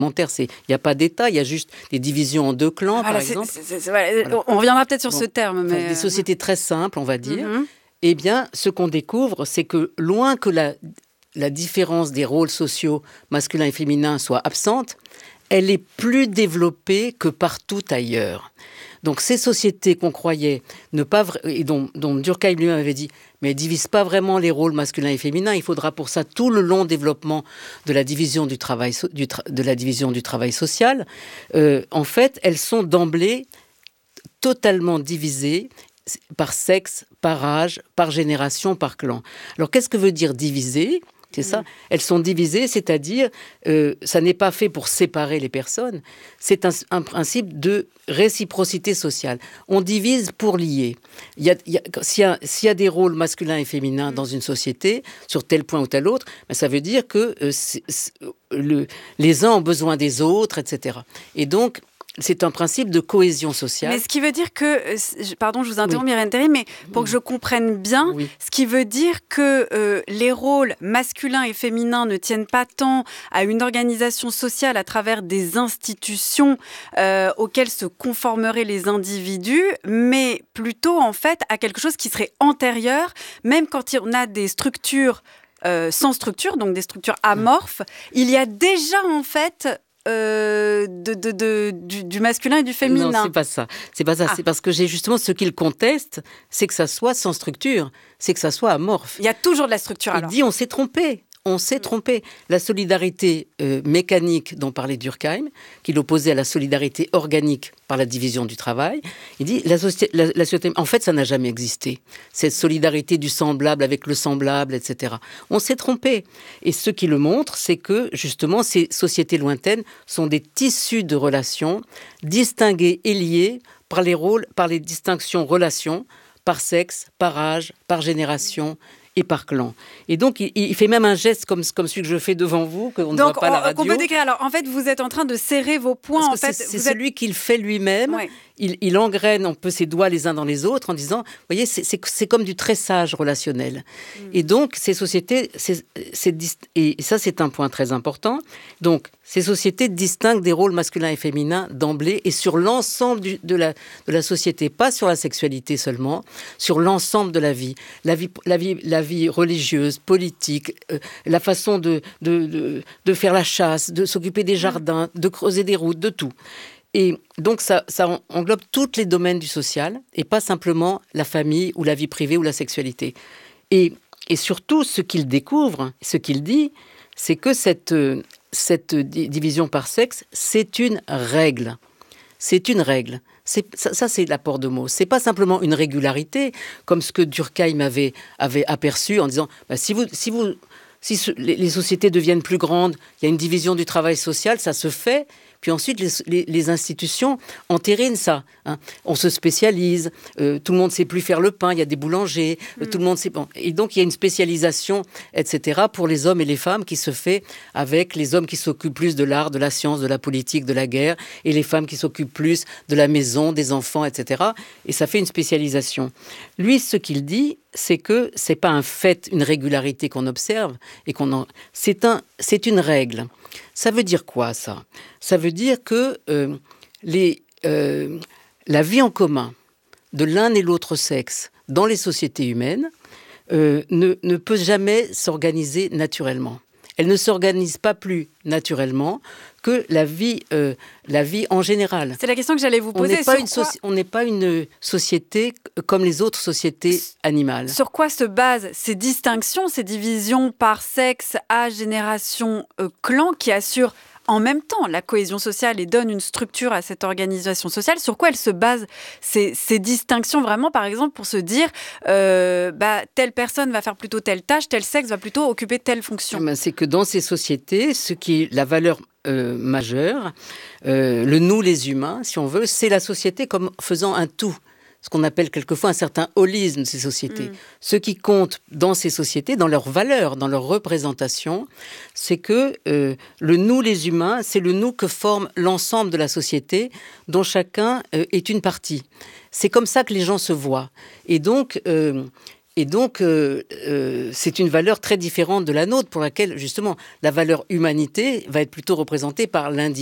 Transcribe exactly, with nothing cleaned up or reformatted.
Il n'y a pas d'État, il y a juste des divisions en deux clans, voilà, par c'est, exemple. C'est, c'est, c'est, voilà. Voilà. On reviendra peut-être sur bon, ce terme. Mais... Enfin, des sociétés très simples, on va dire. Mm-hmm. Eh bien, ce qu'on découvre, c'est que loin que la, la différence des rôles sociaux masculins et féminins soit absente, elle est plus développée que partout ailleurs. Donc ces sociétés qu'on croyait ne pas et dont, dont Durkheim lui-même avait dit, mais elles ne divisent pas vraiment les rôles masculins et féminins. Il faudra pour ça tout le long développement de la division du travail, du tra- de la division du travail social. Euh, en fait, elles sont d'emblée totalement divisées par sexe, par âge, par génération, par clan. Alors qu'est-ce que veut dire diviser ? C'est ça. Elles sont divisées, c'est-à-dire, euh, ça n'est pas fait pour séparer les personnes. C'est un, un principe de réciprocité sociale. On divise pour lier. Il y a, il y a, s'il y a, s'il y a des rôles masculins et féminins dans une société, sur tel point ou tel autre, ben ça veut dire que euh, c'est, c'est, le, les uns ont besoin des autres, et cetera. Et donc, c'est un principe de cohésion sociale. Mais ce qui veut dire que, pardon, je vous interromps, oui. Myrène Théry, mais pour que je comprenne bien, oui. ce qui veut dire que euh, les rôles masculins et féminins ne tiennent pas tant à une organisation sociale à travers des institutions euh, auxquelles se conformeraient les individus, mais plutôt en fait à quelque chose qui serait antérieur, même quand on a des structures euh, sans structure, donc des structures amorphes, il y a déjà en fait Euh, de, de, de, du, du masculin et du féminin. Non, c'est pas ça. C'est pas ça. Ah. C'est parce que j'ai justement ce qu'ils contestent, c'est que ça soit sans structure, c'est que ça soit amorphe. Il y a toujours de la structure. Il alors. dit on s'est trompé. On s'est mmh. trompé. La solidarité euh, mécanique dont parlait Durkheim, qu'il opposait à la solidarité organique par la division du travail, il dit la société, la, la société, en fait, ça n'a jamais existé. Cette solidarité du semblable avec le semblable, et cetera. On s'est trompé. Et ce qui le montre, c'est que justement, ces sociétés lointaines sont des tissus de relations distingués et liés par les rôles, par les distinctions relations, par sexe, par âge, par génération et par clan. Et donc, il, il fait même un geste comme, comme celui que je fais devant vous, qu'on ne voit pas à la radio. Donc, on peut décrire. Alors, en fait, vous êtes en train de serrer vos poings. Parce que en fait, c'est, c'est vous celui êtes... qu'il fait lui-même. Ouais. Il, il engraine un peu ses doigts les uns dans les autres en disant, vous voyez, c'est, c'est, c'est comme du tressage relationnel. Mm. Et donc, ces sociétés, c'est, c'est, et ça, c'est un point très important. Donc, ces sociétés distinguent des rôles masculins et féminins d'emblée et sur l'ensemble du, de, la, de la société, pas sur la sexualité seulement, sur l'ensemble de la vie. La vie, la vie, la vie religieuse, politique, euh, la façon de, de, de, de faire la chasse, de s'occuper des jardins, de creuser des routes, de tout. Et donc, ça, ça englobe tous les domaines du social et pas simplement la famille ou la vie privée ou la sexualité. Et, et surtout, ce qu'il découvre, ce qu'il dit, c'est que cette, cette division par sexe, c'est une règle. C'est une règle. C'est, ça, ça, c'est l'apport de mots. C'est pas simplement une régularité, comme ce que Durkheim avait, avait aperçu en disant bah, si vous... Si vous Si ce, les, les sociétés deviennent plus grandes, il y a une division du travail social, ça se fait. Puis ensuite, les, les, les institutions entérinent ça. Hein. On se spécialise, euh, tout le monde ne sait plus faire le pain, il y a des boulangers, mmh. euh, tout le monde sait... Bon. Et donc, il y a une spécialisation, et cetera, pour les hommes et les femmes qui se fait avec les hommes qui s'occupent plus de l'art, de la science, de la politique, de la guerre, et les femmes qui s'occupent plus de la maison, des enfants, et cetera. Et ça fait une spécialisation. Lui, ce qu'il dit, c'est que c'est pas un fait, une régularité qu'on observe, et qu'on en... c'est, un, c'est une règle. Ça veut dire quoi, ça ? Ça veut dire que euh, les, euh, la vie en commun de l'un et l'autre sexe dans les sociétés humaines euh, ne, ne peut jamais s'organiser naturellement. Elle ne s'organise pas plus naturellement que la vie, euh, la vie en général. C'est la question que j'allais vous poser. On n'est pas, une, soci- on n'est pas une société comme les autres sociétés animales. Sur quoi se basent ces distinctions, ces divisions par sexe, âge, génération, euh, clan, qui assurent en même temps la cohésion sociale et donnent une structure à cette organisation sociale? Sur quoi elles se basent, ces, ces distinctions vraiment, par exemple, pour se dire euh, bah, telle personne va faire plutôt telle tâche, tel sexe va plutôt occuper telle fonction? Ben, c'est que dans ces sociétés, ce qui est la valeur euh, majeure, euh, le nous les humains, si on veut, c'est la société comme faisant un tout. Ce qu'on appelle quelquefois un certain holisme de ces sociétés. Mmh. Ce qui compte dans ces sociétés, dans leurs valeurs, dans leur représentation, c'est que euh, le nous, les humains, c'est le nous que forme l'ensemble de la société, dont chacun euh, est une partie. C'est comme ça que les gens se voient. Et donc, euh, Et donc, euh, euh, c'est une valeur très différente de la nôtre, pour laquelle, justement, la valeur humanité va être plutôt représentée par l'individu.